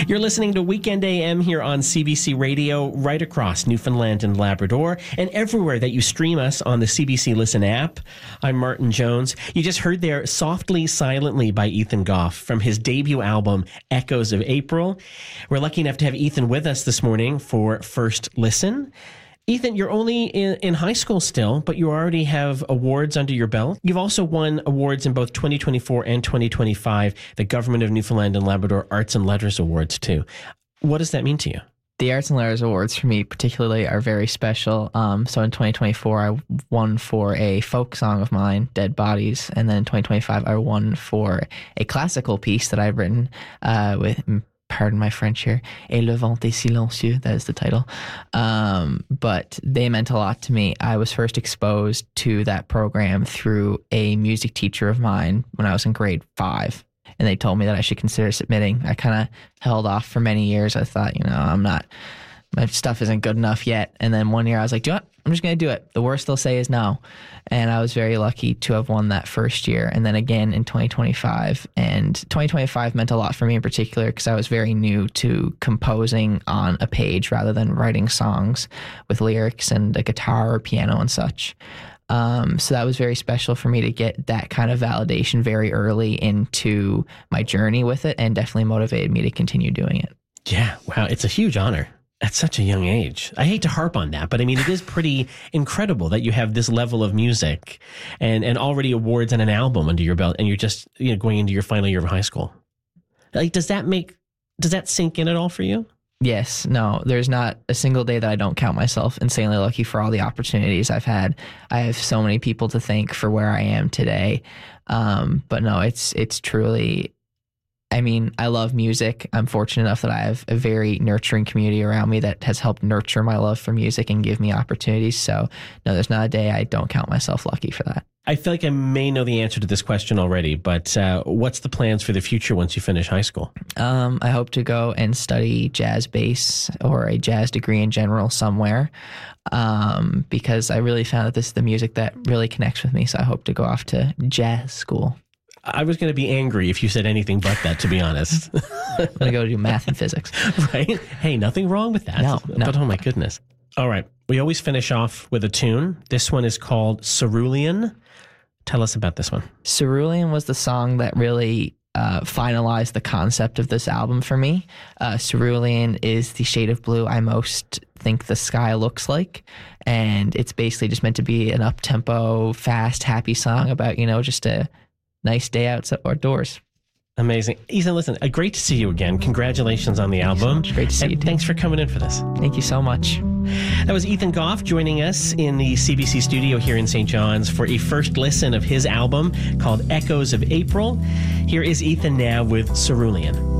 You're listening to Weekend AM here on CBC Radio, right across Newfoundland and Labrador, and everywhere that you stream us on the CBC Listen app. I'm Martin Jones. You just heard there Softly, Silently by Ethan Goff from his debut album, Echoes of April. We're lucky enough to have Ethan with us this morning for First Listen. Ethan, you're only in high school still, but you already have awards under your belt. You've also won awards in both 2024 and 2025, the Government of Newfoundland and Labrador Arts and Letters Awards too. What does that mean to you? The Arts and Letters Awards for me particularly are very special. So in 2024, I won for a folk song of mine, Dead Bodies. And then in 2025, I won for a classical piece that I've written with... pardon my French here, Et le vent est silencieux, that is the title. But they meant a lot to me. I was first exposed to that program through a music teacher of mine when I was in grade 5. And they told me that I should consider submitting. I kind of held off for many years. I thought, my stuff isn't good enough yet. And then one year I was like, do you know what? I'm just going to do it. The worst they'll say is no. And I was very lucky to have won that first year. And then again in 2025. And 2025 meant a lot for me in particular because I was very new to composing on a page rather than writing songs with lyrics and a guitar or piano and such. So that was very special for me to get that kind of validation very early into my journey with it, and definitely motivated me to continue doing it. Yeah. Wow. It's a huge honor. At such a young age. I hate to harp on that, but I mean, it is pretty incredible that you have this level of music and already awards and an album under your belt, and you're just going into your final year of high school. Like, does that sink in at all for you? Yes. No, there's not a single day that I don't count myself insanely lucky for all the opportunities I've had. I have so many people to thank for where I am today. But no, it's truly... I mean, I love music. I'm fortunate enough that I have a very nurturing community around me that has helped nurture my love for music and give me opportunities. So, no, there's not a day I don't count myself lucky for that. I feel like I may know the answer to this question already, but what's the plans for the future once you finish high school? I hope to go and study jazz bass or a jazz degree in general somewhere, because I really found that this is the music that really connects with me. So I hope to go off to jazz school. I was going to be angry if you said anything but that, to be honest. I'm going to go do math and physics. Right? Hey, nothing wrong with that. No. But oh my goodness. All right. We always finish off with a tune. This one is called Cerulean. Tell us about this one. Cerulean was the song that really finalized the concept of this album for me. Cerulean is the shade of blue I most think the sky looks like. And it's basically just meant to be an up-tempo, fast, happy song about, just a nice day outdoors. Amazing. Ethan, listen, great to see you again. Congratulations on the album. So great to see you. Thanks for coming in for this. Thank you so much. That was Ethan Goff joining us in the CBC studio here in St. John's for a first listen of his album called Echoes of April. Here is Ethan now with Cerulean.